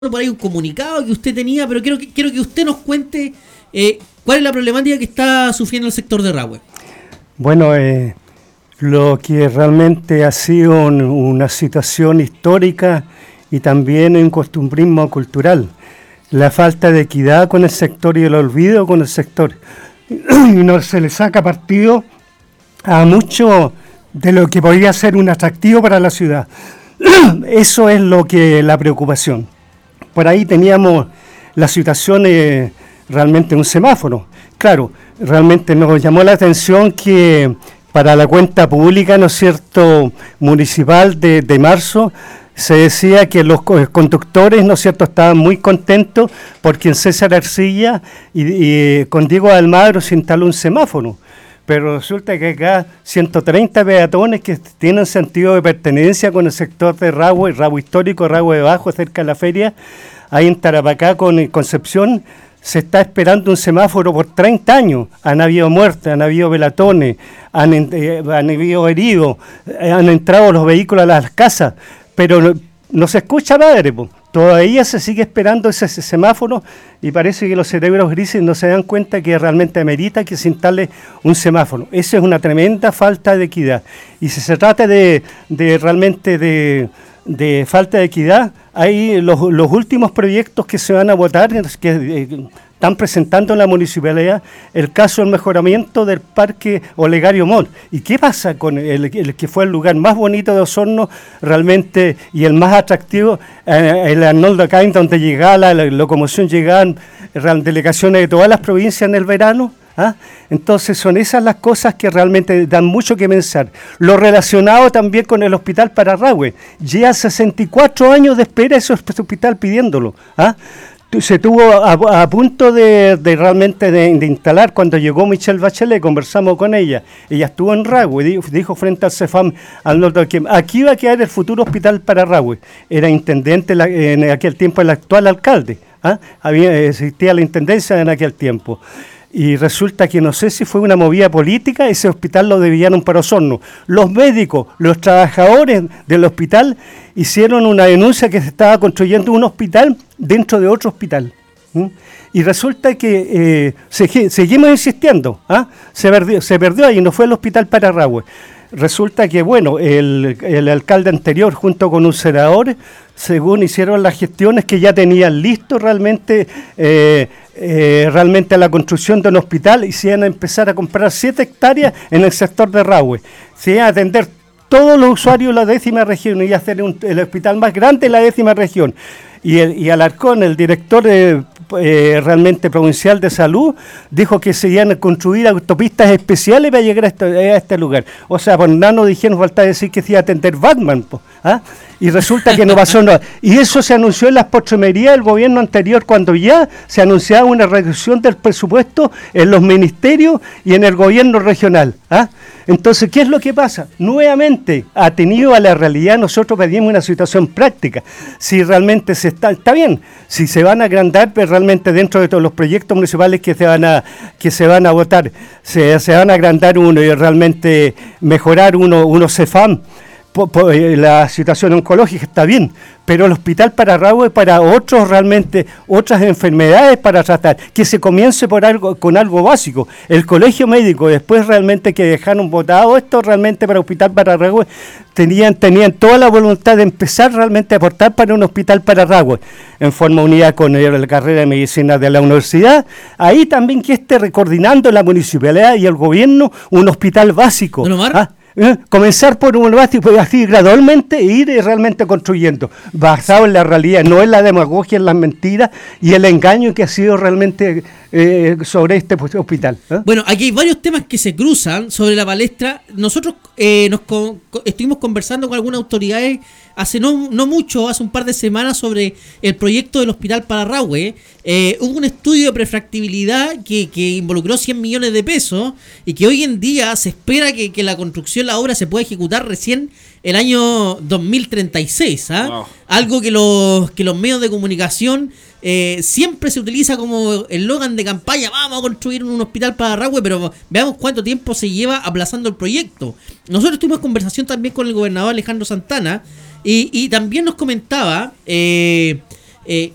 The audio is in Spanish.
por ahí un comunicado que usted tenía, pero quiero que usted nos cuente cuál es la problemática que está sufriendo el sector de Rahue. Bueno, lo que realmente ha sido una situación histórica y también un costumbrismo cultural, la falta de equidad con el sector y el olvido con el sector. Y no se le saca partido a mucho de lo que podría ser un atractivo para la ciudad. Eso es lo que la preocupación. Por ahí teníamos la situación realmente un semáforo. Claro, realmente nos llamó la atención que para la cuenta pública, ¿no es cierto?, municipal de marzo, se decía que los conductores, ¿no es cierto?, estaban muy contentos porque en César Arcilla y con Diego Almagro se instaló un semáforo. Pero resulta que acá 130 peatones que tienen sentido de pertenencia con el sector de Rahue histórico, Rahue de Bajo, cerca de la feria, ahí en Tarapacá con Concepción, se está esperando un semáforo por 30 años. Han habido muertes, han habido velatones, han habido heridos, han entrado los vehículos a las casas, pero no se escucha madre, po. Todavía se sigue esperando ese semáforo y parece que los cerebros grises no se dan cuenta que realmente amerita que se instale un semáforo. Esa es una tremenda falta de equidad. Y si se trata de realmente de falta de equidad, hay los últimos proyectos que se van a votar, que están presentando en la municipalidad, el caso del mejoramiento del Parque Olegario Mall. ¿Y qué pasa con el que fue el lugar más bonito de Osorno realmente y el más atractivo, el Arnoldo Cain, donde llegaba la locomoción, llegaban delegaciones de todas las provincias en el verano? ¿Ah? Entonces son esas las cosas que realmente dan mucho que pensar. Lo relacionado también con el hospital para Rahue. Lleva 64 años de espera ese hospital pidiéndolo. ¿Ah? Se tuvo a punto de realmente de instalar cuando llegó Michelle Bachelet, conversamos con ella. Ella estuvo en Rahue, dijo frente al CEFAM, al norte, que aquí va a quedar el futuro hospital para Rahue. Era intendente en aquel tiempo el actual alcalde. ¿Ah? Existía la intendencia en aquel tiempo. Y resulta que no sé si fue una movida política, ese hospital lo debían para Osorno. Los médicos, los trabajadores del hospital hicieron una denuncia que se estaba construyendo un hospital dentro de otro hospital. Y resulta que seguimos insistiendo, ¿ah? Se perdió ahí, no fue el hospital para Rahue. Resulta que, bueno, el alcalde anterior, junto con un senador, según hicieron las gestiones que ya tenían listo realmente la construcción de un hospital y se iban a empezar a comprar 7 hectáreas en el sector de Rahue. Se iban a atender todos los usuarios de la 10ª región y hacer el hospital más grande de la 10ª región. Y Alarcón, el director realmente provincial de salud, dijo que se iban a construir autopistas especiales para llegar a este lugar. O sea, por nada dijeron, falta decir que se iba a atender Batman, ¿ah? Y resulta que no pasó nada. Y eso se anunció en las postrimerías del gobierno anterior, cuando ya se anunciaba una reducción del presupuesto en los ministerios y en el gobierno regional. ¿Ah? Entonces, ¿qué es lo que pasa? Nuevamente, atenido a la realidad, nosotros pedimos una situación práctica. Si realmente está bien, si se van a agrandar, pero realmente dentro de todos los proyectos municipales que se van a votar, se van a agrandar uno y realmente mejorar unos CEFAM. La situación oncológica está bien, pero el hospital para Rahue para otras enfermedades para tratar, que se comience con algo básico. El colegio médico, después realmente que dejaron votado esto realmente para el hospital para Rahue, tenían toda la voluntad de empezar realmente a aportar para un hospital para Rahue, en forma unida con la carrera de medicina de la universidad. Ahí también que esté coordinando la municipalidad y el gobierno un hospital básico. Don Omar. Comenzar por un básico y así gradualmente ir realmente construyendo, basado en la realidad, no en la demagogia, en las mentiras y el engaño que ha sido realmente sobre este hospital. Bueno, aquí hay varios temas que se cruzan sobre la palestra. Nosotros estuvimos conversando con algunas autoridades hace no mucho, hace un par de semanas, sobre el proyecto del hospital para Rahue. Hubo un estudio de prefactibilidad que involucró 100 millones de pesos y que hoy en día se espera que la construcción, la obra se pueda ejecutar recién el año 2036. ¿Ah? Wow. Algo que los medios de comunicación siempre se utiliza como eslogan de campaña: vamos a construir un hospital para Rahue, pero veamos cuánto tiempo se lleva aplazando el proyecto. Nosotros tuvimos conversación también con el gobernador Alejandro Santana y también nos comentaba